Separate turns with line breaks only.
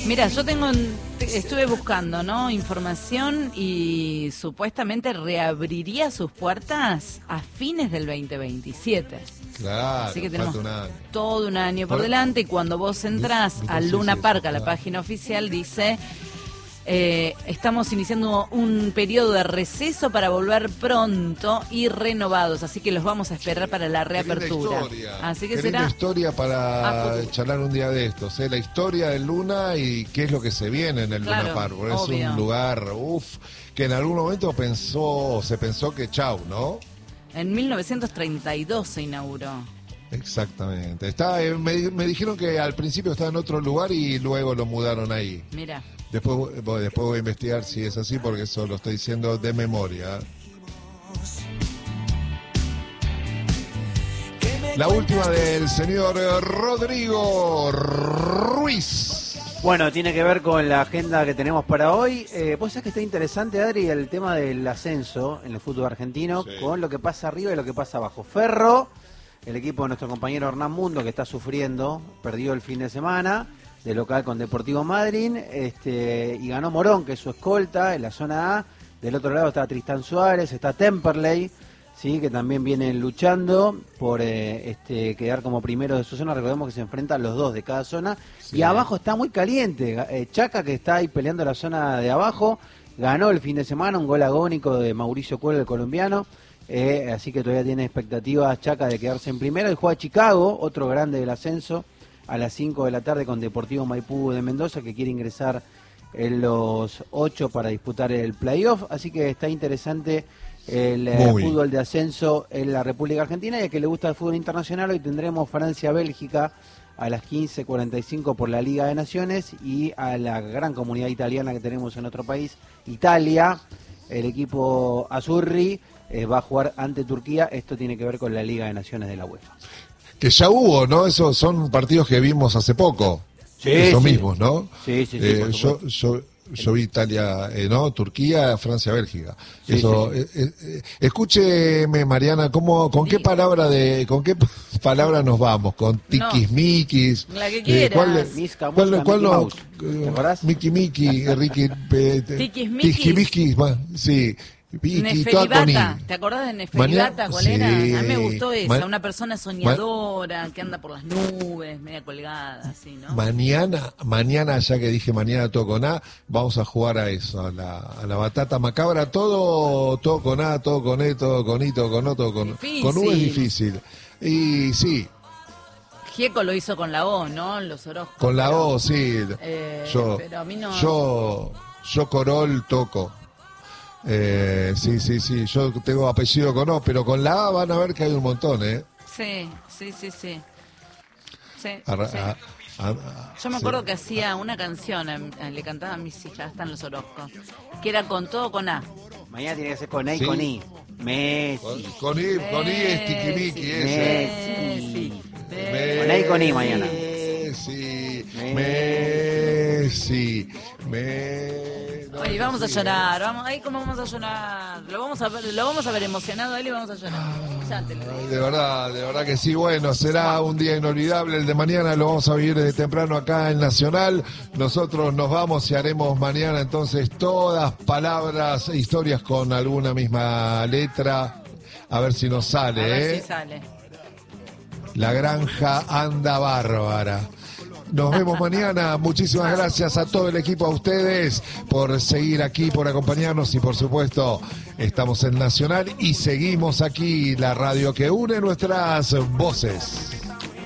Mira, yo estuve buscando, ¿no? Información y supuestamente reabriría sus puertas a fines del 2027.
Claro,
así que tenemos
falta un año.
todo un año por delante y cuando vos entrás al Luna Park, a la página oficial, dice... estamos iniciando un periodo de receso para volver pronto y renovados, así que los vamos a esperar para la reapertura. Así que será
historia para charlar un día de estos, la historia del Luna y qué es lo que se viene en el Luna Park, porque es un lugar, que en algún momento se pensó que chau, ¿no?
En 1932 se inauguró.
Exactamente. Me dijeron que al principio estaba en otro lugar y luego lo mudaron ahí.
Mira.
Después voy a investigar si es así, porque eso lo estoy diciendo de memoria. La última del señor Rodrigo Ruiz.
Bueno, tiene que ver con la agenda que tenemos para hoy. Pues es que está interesante, Adri, el tema del ascenso en el fútbol argentino, con lo que pasa arriba y lo que pasa abajo. Ferro, el equipo de nuestro compañero Hernán Mundo, que está sufriendo, perdió el fin de semana de local con Deportivo Madryn, y ganó Morón, que es su escolta, en la zona A. Del otro lado está Tristán Suárez, está Temperley, sí, que también vienen luchando por quedar como primero de su zona. Recordemos que se enfrentan los dos de cada zona. Sí. Y abajo está muy caliente. Chaca, que está ahí peleando la zona de abajo, ganó el fin de semana un gol agónico de Mauricio Cuello, el colombiano. Así que todavía tiene expectativas Chaca de quedarse en primero. Y juega Chicago, otro grande del ascenso, a las 5 de la tarde con Deportivo Maipú de Mendoza, que quiere ingresar en los 8 para disputar el playoff. Así que está interesante el fútbol de ascenso en la República Argentina, y a que le gusta el fútbol internacional, hoy tendremos Francia-Bélgica a las 15:45 por la Liga de Naciones, y a la gran comunidad italiana que tenemos en nuestro país, Italia, el equipo Azzurri va a jugar ante Turquía. Esto tiene que ver con la Liga de Naciones de la UEFA.
Que ya hubo, ¿no? Esos son partidos que vimos hace poco.
Sí,
esos mismos, ¿no?
Sí.
Yo vi Italia, ¿no? Turquía, Francia, Bélgica.
Sí,
eso. Escúcheme, Mariana, con qué palabra nos vamos? ¿Con tiquismiquis?
La que quieras.
¿Te acordás? Miki, Ricky, tiquismiquis, sí.
Nefelibata, ¿te acordás de Nefelibata? ¿Cuál era? A mí me gustó esa, una persona soñadora que anda por las nubes, media colgada, así, ¿no?
Mañana, ya que dije mañana todo con A, vamos a jugar a eso, a la batata macabra, todo con A, todo con E, todo con I, todo con O, todo con U es difícil. Y sí.
Gieco lo hizo con la O, ¿no? Los horóscopos.
Con la O, sí.
Pero a mí no.
Yo Corol toco. Sí, yo tengo apellido con O, pero con la A van a ver que hay un montón, ¿eh?
Sí. Yo me acuerdo que hacía una canción, le cantaba a mis hijas, están los horóscopos, que era con todo con A.
Mañana tiene que ser con E y con I. Messi.
Con I es tiquimiqui ese.
Messi. Con E y con I mañana.
Messi.
Oye, vamos a llorar, ¿cómo vamos a llorar? Lo vamos a ver emocionado a él y vamos a llorar. Ya te lo digo.
De verdad que sí. Bueno, será un día inolvidable el de mañana, lo vamos a vivir desde temprano acá en Nacional. Nosotros nos vamos y haremos mañana entonces todas palabras, historias con alguna misma letra. A ver si nos sale,
a ver si sale.
La granja anda bárbara. Nos vemos mañana. Muchísimas gracias a todo el equipo, a ustedes, por seguir aquí, por acompañarnos, y por supuesto, estamos en Nacional y seguimos aquí, la radio que une nuestras voces.